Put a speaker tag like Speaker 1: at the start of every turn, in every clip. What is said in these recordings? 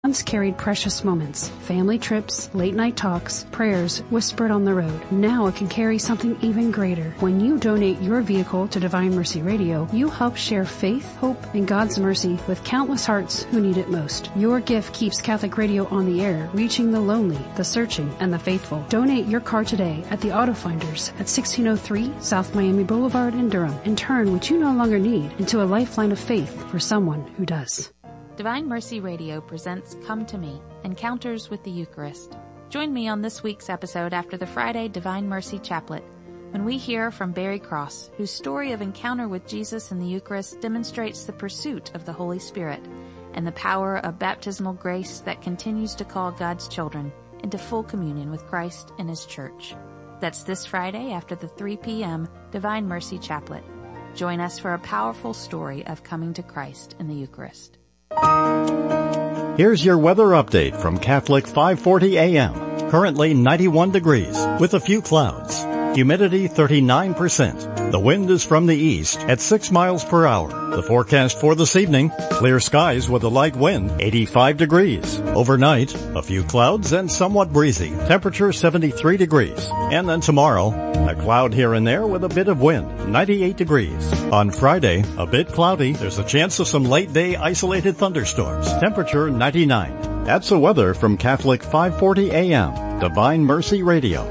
Speaker 1: Once carried precious moments, family trips, late-night talks, prayers whispered on the road. Now it can carry something even greater. When you donate your vehicle to Divine Mercy Radio, you help share faith, hope, and God's mercy with countless hearts who need it most. Your gift keeps Catholic Radio on the air, reaching the lonely, the searching, and the faithful. Donate your car today at the Auto Finders at 1603 South Miami Boulevard in Durham, and turn what you no longer need into a lifeline of faith for someone who does.
Speaker 2: Divine Mercy Radio presents Come to Me, Encounters with the Eucharist. Join me on this week's episode after the Friday Divine Mercy Chaplet, when we hear from Barry Cross, whose story of encounter with Jesus in the Eucharist demonstrates the pursuit of the Holy Spirit and the power of baptismal grace that continues to call God's children into full communion with Christ and His Church. That's this Friday after the 3 p.m. Divine Mercy Chaplet. Join us for a powerful story of coming to Christ in the Eucharist.
Speaker 3: Here's your weather update from Catholic 540 AM. Currently 91 degrees with a few clouds. Humidity 39%. The wind is from the east at 6 miles per hour. The forecast for this evening, clear skies with a light wind, 85 degrees. Overnight, a few clouds and somewhat breezy. Temperature 73 degrees. And then tomorrow, a cloud here and there with a bit of wind, 98 degrees. On Friday, a bit cloudy. There's a chance of some late-day isolated thunderstorms. Temperature 99. That's the weather from Catholic 540 AM, Divine Mercy Radio.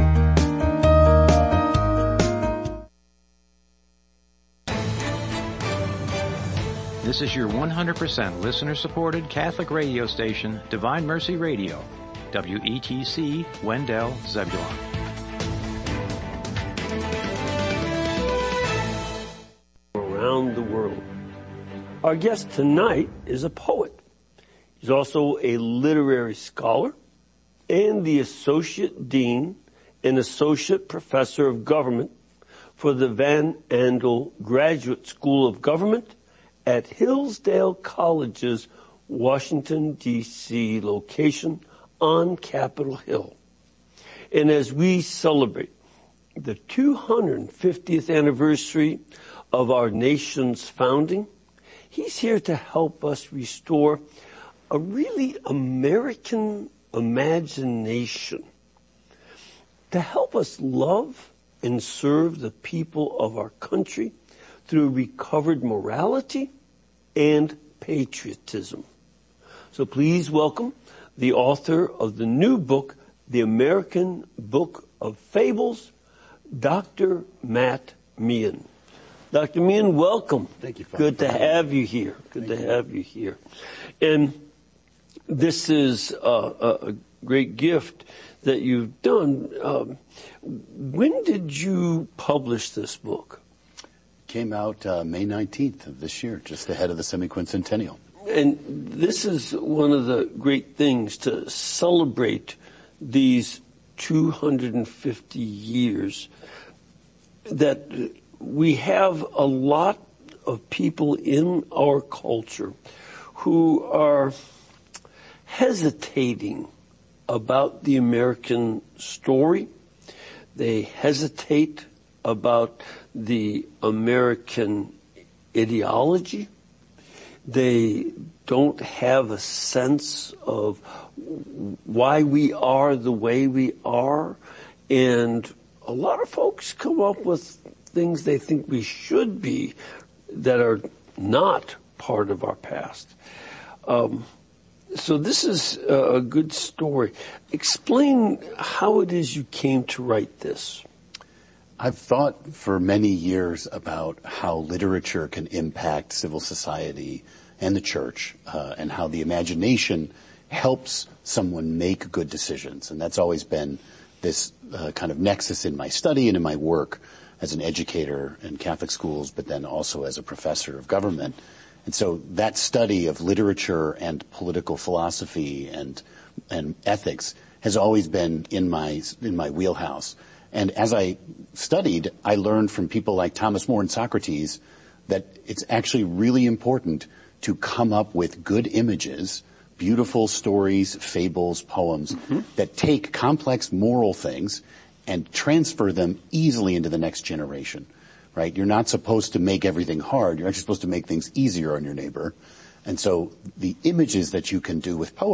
Speaker 4: This is your 100% listener-supported Catholic radio station, Divine Mercy Radio, WETC, Wendell, Zebulon.
Speaker 5: Around the world. Our guest tonight is a poet. He's also a literary scholar and the Associate Dean and Associate Professor of Government for the Van Andel Graduate School of Government at Hillsdale College's Washington, D.C. location on Capitol Hill. And as we celebrate the 250th anniversary of our nation's founding, he's here to help us restore a really American imagination, to help us love and serve the people of our country through recovered morality and patriotism. So please welcome the author of the new book, The American Book of Fables, Dr. Matt Meehan. Dr. Meehan, welcome.
Speaker 6: Thank you, Father.
Speaker 5: Good to have you here. Good to have you here. And this is a great gift that you've done. When did you publish this book?
Speaker 6: Came out May 19th of this year, just ahead of the semi-quincentennial.
Speaker 5: And this is one of the great things to celebrate these 250 years, that we have a lot of people in our culture who are hesitating about the American story. They hesitate about the American ideology. They don't have a sense of why we are the way we are. And a lot of folks come up with things they think we should be that are not part of our past. So this is a good story. Explain how it is you came to write this.
Speaker 6: I've thought for many years about how literature can impact civil society and the church, and how the imagination helps someone make good decisions. And that's always been this kind of nexus in my study and in my work as an educator in Catholic schools, but then also as a professor of government. And so that study of literature and political philosophy and ethics has always been in my wheelhouse. And as I studied, I learned from people like Thomas More and Socrates that it's actually really important to come up with good images, beautiful stories, fables, poems that take complex moral things and transfer them easily into the next generation, right? You're not supposed to make everything hard. You're actually supposed to make things easier on your neighbor. And so the images that you can do with poetry